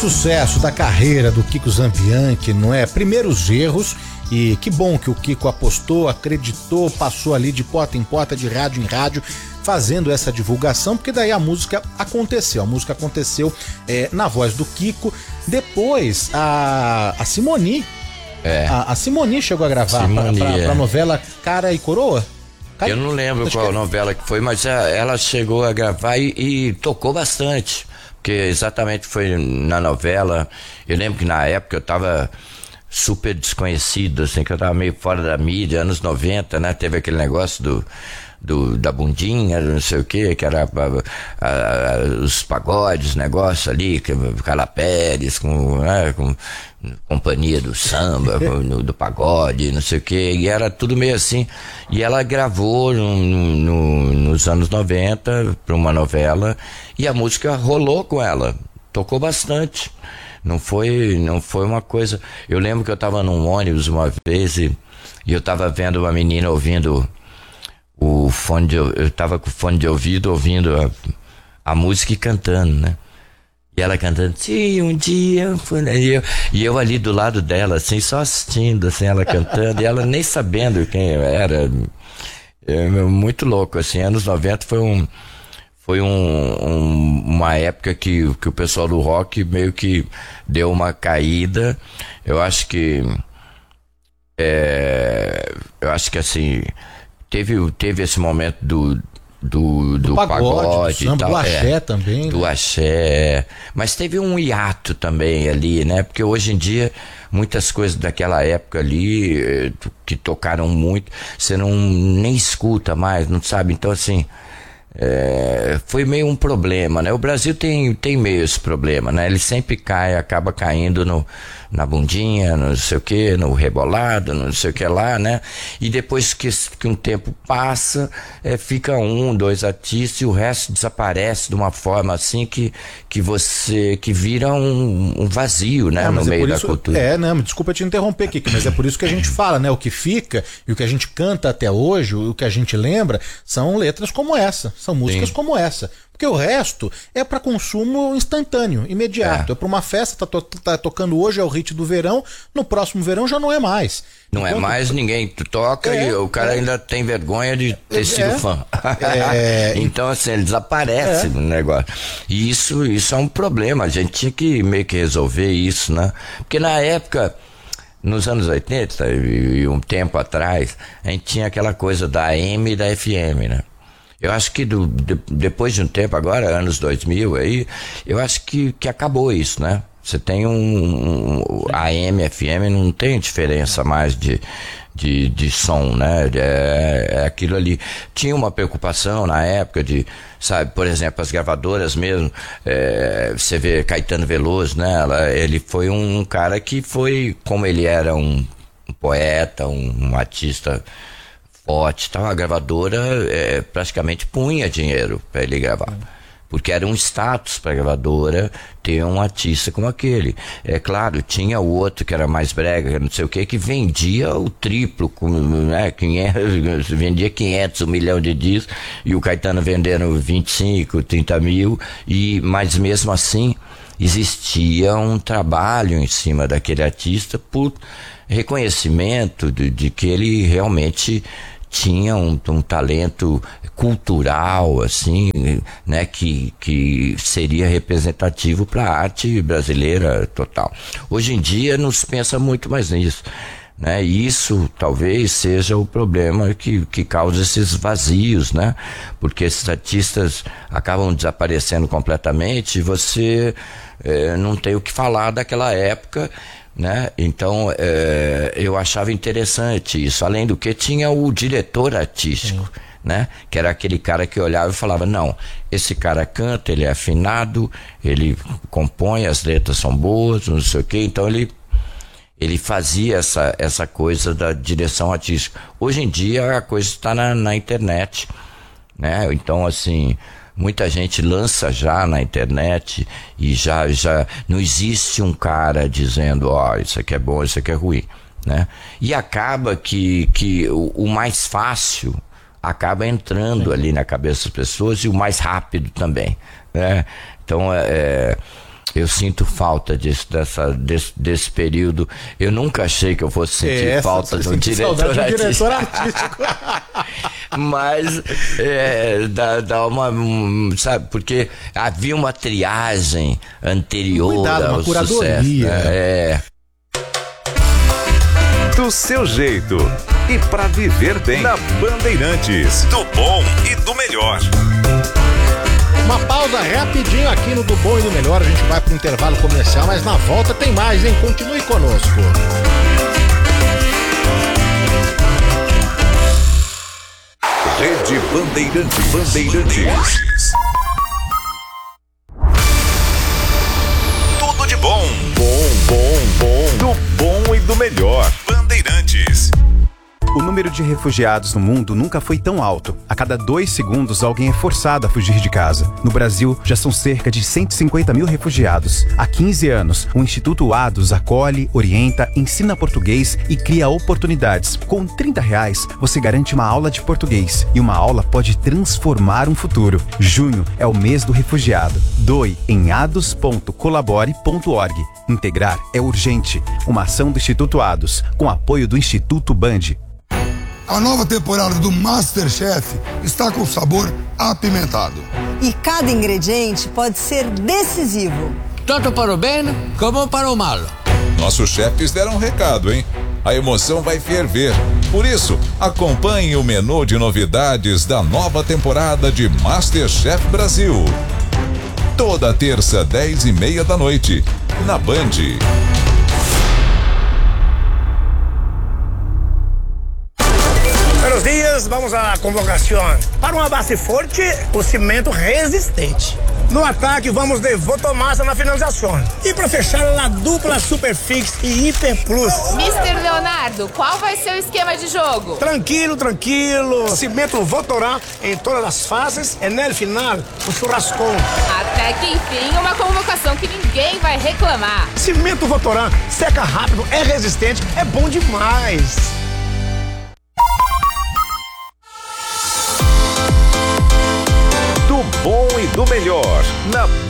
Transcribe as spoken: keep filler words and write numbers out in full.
sucesso da carreira do Kiko Zambianchi, não é? Primeiros erros, e que bom que o Kiko apostou, acreditou, passou ali de porta em porta, de rádio em rádio, fazendo essa divulgação, porque daí a música aconteceu, a música aconteceu é, na voz do Kiko. Depois a, a Simone, é. a, a Simone chegou a gravar para pra, é. a novela Cara e Coroa? Cara, eu não lembro qual que... novela que foi, mas ela chegou a gravar e, e tocou bastante, porque exatamente foi na novela. Eu lembro que na época eu tava super desconhecido, assim, que eu tava meio fora da mídia, anos noventa, né? Teve aquele negócio do, do da bundinha, não sei o que, que era a, a, os pagodes, negócio ali, que, Carla Pérez, com, né, com companhia do samba, do, do pagode, não sei o que, e era tudo meio assim. E ela gravou no, no, nos anos noventa para uma novela, e a música rolou com ela, tocou bastante. Não foi, não foi uma coisa... Eu lembro que eu tava num ônibus uma vez e, e eu tava vendo uma menina ouvindo o fone de... Eu tava com o fone de ouvido ouvindo a, a música e cantando, né? E ela cantando, sim, um dia... E eu, e eu ali do lado dela, assim, só assistindo, assim, ela cantando, e ela nem sabendo quem eu era. É, muito louco, assim, anos noventa foi um... Foi um, um, uma época que, que o pessoal do rock meio que deu uma caída. Eu acho que é, eu acho que assim teve, teve esse momento do do, do, do pagode, pagode do samba, e tal, do axé é, também, do né? axé, mas teve um hiato também ali, né? Porque hoje em dia muitas coisas daquela época ali que tocaram muito, você não nem escuta mais, não sabe? Então assim, É, foi meio um problema, né? O Brasil tem, tem meio esse problema, né? Ele sempre cai, acaba caindo no, na bundinha, no não sei o que, no rebolado, no não sei o que lá, né? E depois que, que um tempo passa, é, fica um, dois artistas e o resto desaparece de uma forma assim que, que você, que vira um, um vazio, né? É, no meio é da isso, cultura. É, não, desculpa te interromper, Kiko, mas é por isso que a gente fala, né? O que fica e o que a gente canta até hoje, o que a gente lembra, são letras como essa. São músicas Sim. como essa. Porque o resto é para consumo instantâneo, imediato. É, é para uma festa, tá, to, tá tocando hoje, é o hit do verão, no próximo verão já não é mais. Não Enquanto... é mais, ninguém toca é, e o cara é. ainda tem vergonha de ter é, sido fã. É, então, assim, ele desaparece no é. negócio. E isso, isso é um problema. A gente tinha que meio que resolver isso, né? Porque na época... Nos anos oitenta e um tempo atrás, a gente tinha aquela coisa da A M e da F M, né? Eu acho que do, de, depois de um tempo agora, anos dois mil aí, eu acho que, que acabou isso, né? Você tem um, um A M, F M, não tem diferença mais de, de, de som, né? É, é aquilo ali. Tinha uma preocupação na época de, sabe, por exemplo, as gravadoras mesmo, é, você vê Caetano Veloso, né? Ela, ele foi um cara que foi, como ele era um, um poeta, um, um artista forte, então a gravadora é, praticamente punha dinheiro para ele gravar, porque era um status para a gravadora ter um artista como aquele. É claro, tinha o outro que era mais brega, não sei o que, que vendia o triplo, com, né, quinhentos, vendia quinhentos, um milhão de discos, e o Caetano vendendo vinte e cinco, trinta mil, e, mas mesmo assim existia um trabalho em cima daquele artista por reconhecimento de, de que ele realmente tinha um, um talento cultural, assim, né, que, que seria representativo para a arte brasileira total. Hoje em dia não se pensa muito mais nisso, né? E isso talvez seja o problema que, que causa esses vazios, né? Porque esses artistas acabam desaparecendo completamente e você é, não tem o que falar daquela época, né? Então é, eu achava interessante isso. Além do que tinha o diretor artístico, Sim. né? Que era aquele cara que olhava e falava, não, esse cara canta, ele é afinado, ele compõe, as letras são boas, não sei o que, então ele ele fazia essa, essa coisa da direção artística. Hoje em dia a coisa está na, na internet, né? Então assim, muita gente lança já na internet e já, já não existe um cara dizendo, ó, oh, isso aqui é bom, isso aqui é ruim, né? E acaba que, que o, o mais fácil acaba entrando Sim. ali na cabeça das pessoas, e o mais rápido também, né? Então, é, Eu sinto falta disso, dessa, desse, desse período. Eu nunca achei que eu fosse sentir é, falta de um diretor artístico. diretor artístico. Mas é, dá, dá uma, um, sabe, porque havia uma triagem anterior Cuidado, ao uma curadoria. sucesso. Né? É. Do seu jeito e pra viver bem. Na Bandeirantes, do bom e do melhor. Uma pausa rapidinho aqui no Do Bom e do Melhor. A gente vai pro intervalo comercial, mas na volta tem mais, hein? Continue conosco. Rede Bandeirantes. Bandeirantes. Tudo de bom. Bom, bom, bom. Do bom e do melhor. Bandeirantes. O número de refugiados no mundo nunca foi tão alto. A cada dois segundos, alguém é forçado a fugir de casa. No Brasil, já são cerca de cento e cinquenta mil refugiados. Há quinze anos, o Instituto Ados acolhe, orienta, ensina português e cria oportunidades. Com trinta reais, você garante uma aula de português. E uma aula pode transformar um futuro. Junho é o mês do refugiado. Doe em ados ponto colabore ponto org. Integrar é urgente. Uma ação do Instituto Ados, com apoio do Instituto Band. A nova temporada do MasterChef está com sabor apimentado. E cada ingrediente pode ser decisivo. Tanto para o bem como para o mal. Nossos chefes deram um recado, hein? A emoção vai ferver. Por isso, acompanhe o menu de novidades da nova temporada de MasterChef Brasil. Toda terça, dez e meia da noite, na Band. Buenos dias, vamos à convocação. Para uma base forte, o cimento resistente. No ataque, vamos de Votomassa na finalização. E para fechar, a dupla Superfix e Hiper Plus. mister Leonardo, qual vai ser o esquema de jogo? Tranquilo, tranquilo. Cimento Votorá em todas as fases e no final, o churrascão. Até que enfim, uma convocação que ninguém vai reclamar. Cimento Votorá seca rápido, é resistente, é bom demais. Do bom e do melhor, na